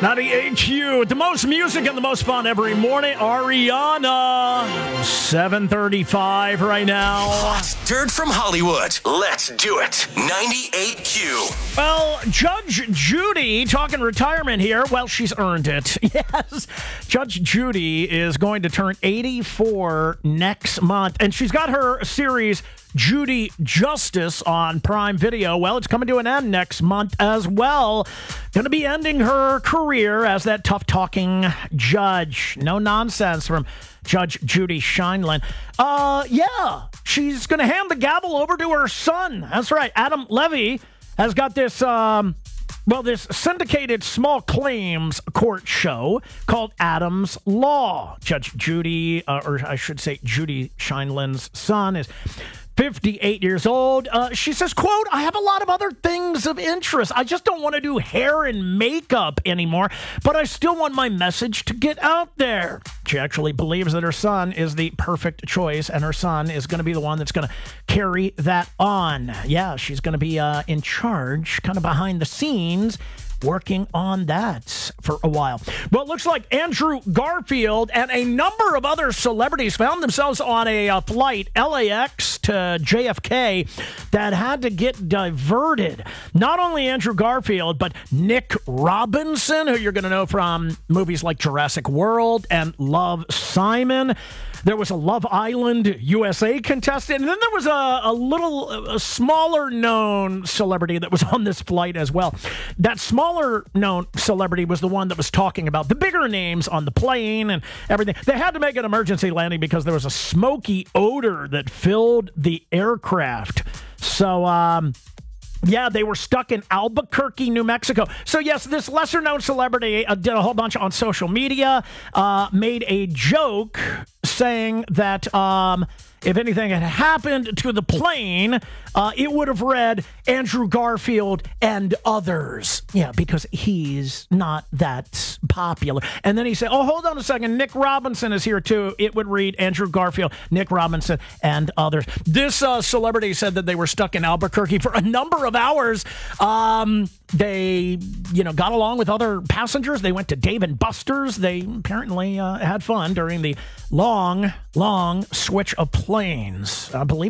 98Q, the most music and the most fun every morning. Ariana, 7:35 right now. Hot dirt from Hollywood. Let's do it. 98Q. Well, Judge Judy, talking retirement here. Well, she's earned it. Yes, Judge Judy is going to turn 84 next month, and she's got her series Judy Justice on Prime Video. Well, it's coming to an end next month as well. Going to be ending her career as that tough-talking judge. No nonsense from Judge Judy Sheindlin. Yeah, she's going to hand the gavel over to her son. That's right. Adam Levy has got this, this syndicated small claims court show called Adam's Law. Judge Judy, or I should say Judy Sheindlin's son, is 58 years old. She says, quote, "I have a lot of other things of interest. I just don't want to do hair and makeup anymore, but I still want my message to get out there." She actually believes that her son is the perfect choice, and her son is going to be the one that's going to carry that on. Yeah, she's going to be in charge, kind of behind the scenes, working on that for a while. Well, it looks like Andrew Garfield and a number of other celebrities found themselves on a flight, LAX to JFK, that had to get diverted. Not only Andrew Garfield, but Nick Robinson, who you're going to know from movies like Jurassic World and Love, Simon. There was a Love Island USA contestant, and then there was a smaller known celebrity that was on this flight as well. That smaller known celebrity was the one that was talking about the bigger names on the plane and everything. They had to make an emergency landing because there was a smoky odor that filled the aircraft. So, yeah, they were stuck in Albuquerque, New Mexico. So, yes, this lesser-known celebrity did a whole bunch on social media, made a joke saying that if anything had happened to the plane, it would have read Andrew Garfield and others. Yeah, because he's not that popular. And then he said, oh, hold on a second, Nick Robinson is here too. It would read Andrew Garfield, Nick Robinson, and others. This celebrity said that they were stuck in Albuquerque for a number of hours. They, got along with other passengers. They went to Dave & Buster's. They apparently had fun during the long switch of planes. I believe